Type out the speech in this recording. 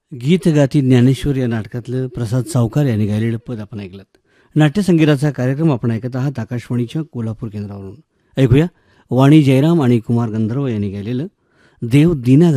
गीत गाती ज्ञानेश्वर या नाटकातलं प्रसाद सावकार यांनी गायलेलं पद आपण ऐकलं. नाट्यसंगीताचा कार्यक्रम आपण ऐकत आहात आकाशवाणीच्या कोल्हापूर केंद्रावरून. ऐकूया वाणी जयराम आणि कुमार गंधर्व यांनी गायलेलं देव दीना